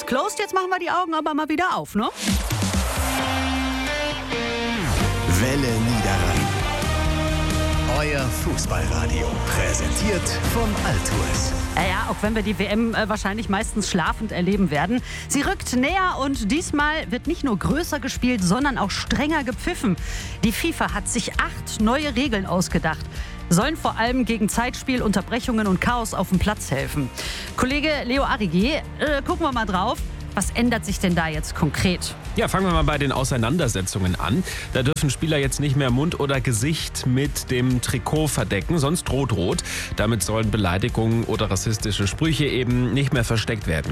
ist closed. Jetzt machen wir die Augen aber mal wieder auf, ne? Welle Niederrhein. Euer Fußballradio. Präsentiert von Altours. Ja, auch wenn wir die WM wahrscheinlich meistens schlafend erleben werden. Sie rückt näher und diesmal wird nicht nur größer gespielt, sondern auch strenger gepfiffen. Die FIFA hat sich 8 neue Regeln ausgedacht. Sollen vor allem gegen Zeitspiel, Unterbrechungen und Chaos auf dem Platz helfen. Kollege Leo Arrigé, gucken wir mal drauf. Was ändert sich denn da jetzt konkret? Ja, fangen wir mal bei den Auseinandersetzungen an. Da dürfen Spieler jetzt nicht mehr Mund oder Gesicht mit dem Trikot verdecken, sonst droht rot. Damit sollen Beleidigungen oder rassistische Sprüche eben nicht mehr versteckt werden